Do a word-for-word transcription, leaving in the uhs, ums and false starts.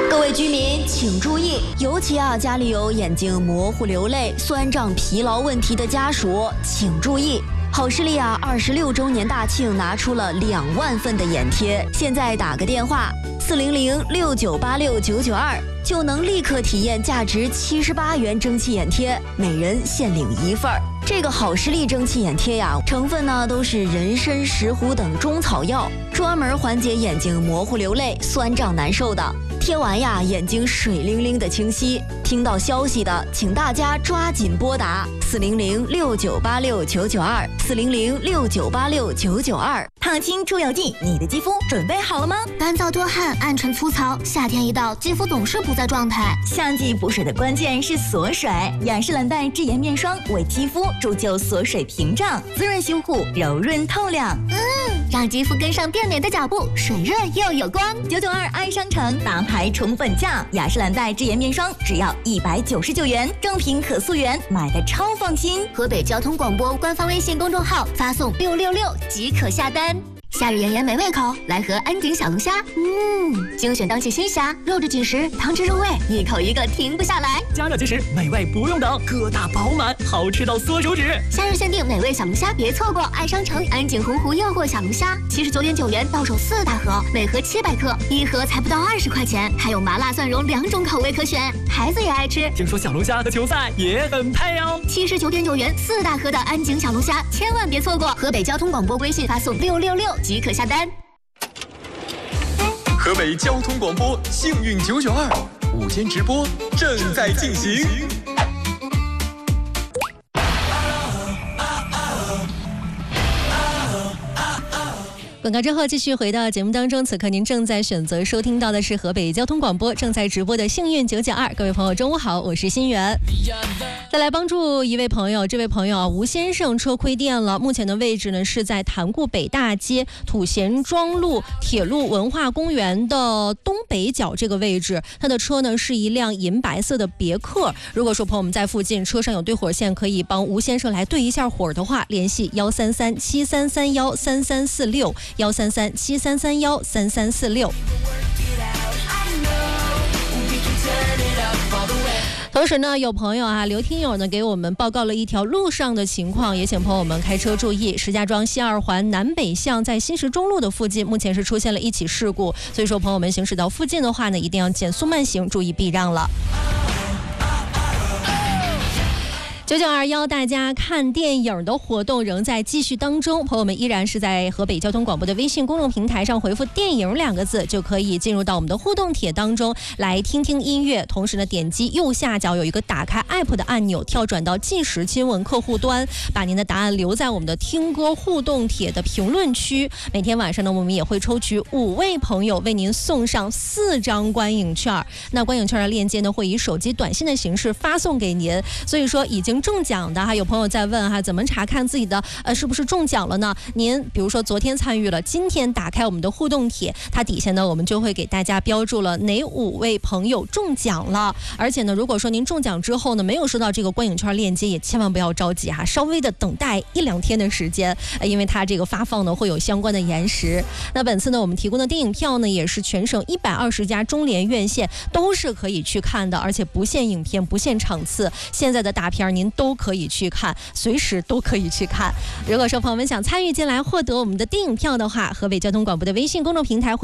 各位居民请注意，尤其啊家里有眼睛模糊、流泪、酸胀、疲劳问题的家属，请注意。好视力啊，二十六周年大庆拿出了两万份的眼贴，现在打个电话四零零六九八六九九二，就能立刻体验价值七十八元蒸汽眼贴，每人限领一份儿。这个好视力蒸汽眼贴呀，成分呢都是人参、石斛等中草药，专门缓解眼睛模糊、流泪、酸胀难受的。贴完呀，眼睛水灵灵的清晰。听到消息的，请大家抓紧拨打四零零六九八六九九二，四零零六九八六九九二。 烫青出油剂，你的肌肤准备好了吗？ 干燥多汗、暗沉粗糙，夏天一到，肌肤总是不在状态。 夏季补水的关键是锁水，雅诗兰黛智颜面霜为肌肤铸就锁水屏障，滋润修护，柔润透亮。 嗯，让肌肤跟上变美的脚步，水润又有光。 九九二爱商城大牌宠粉价，雅诗兰黛智颜面霜只要一百九十九元，正品可溯源，买的超放心。 河北交通广播官方微信公众号发送六六六即可下单。夏日炎炎没胃口，来盒安井小龙虾。嗯，精选当季新虾，肉质紧实，汤汁入味，一口一个停不下来。 加热即食，美味不用等，疙瘩饱满，好吃到缩手指。 夏日限定美味小龙虾，别错过！爱商城安井洪湖诱惑小龙虾，七十九点九元到手四大盒，每盒七百克，一盒才不到二十块钱，还有麻辣蒜蓉两种口味可选，孩子也爱吃。 听说小龙虾和球赛也很配哦。 七十九点九元四大盒的安井小龙虾，千万别错过！河北交通广播微信发送六六六。即可下单。 河北交通广播幸运九九二午间直播正在进行。 广告之后继续回到节目当中，此刻您正在选择收听到的是河北交通广播正在直播的幸运九九二。各位朋友中午好，我是新源。再来帮助一位朋友，这位朋友啊，吴先生车亏电了，目前的位置呢是在塘沽北大街土贤庄路铁路文化公园的东北角这个位置，他的车呢是一辆银白色的别克。如果说朋友们在附近车上有对火线，可以帮吴先生来对一下火的话，联系幺三三七三三幺三三四六幺三三七三三幺三三四六。同时呢，有朋友啊，刘听友呢给我们报告了一条路上的情况，也请朋友们开车注意。石家庄西二环南北向在新石中路的附近，目前是出现了一起事故，所以说朋友们行驶到附近的话呢，一定要减速慢行，注意避让了。九九二邀大家看电影的活动仍在继续当中，朋友们依然是在河北交通广播的微信公众平台上回复电影两个字，就可以进入到我们的互动帖当中来听听音乐。同时呢，点击右下角有一个打开 app 的按钮，跳转到即时新闻客户端，把您的答案留在我们的听歌互动帖的评论区。每天晚上呢，我们也会抽取五位朋友为您送上四张观影券，那观影券的链接呢会以手机短信的形式发送给您。所以说已经中奖的还有朋友在问哈，怎么查看自己的呃是不是中奖了呢？您比如说昨天参与了，今天打开我们的互动帖，它底下呢我们就会给大家标注了哪五位朋友中奖了。而且呢，如果说您中奖之后呢没有收到这个观影券链接，也千万不要着急哈，稍微的等待一两天的时间，呃、因为它这个发放呢会有相关的延时。那本次呢我们提供的电影票呢也是全省一百二十家中联院线都是可以去看的，而且不限影片不限场次，现在的大片您都可以去看，随时都可以去看。如果说朋友们想参与进来获得我们的电影票的话，河北交通广播的微信公众平台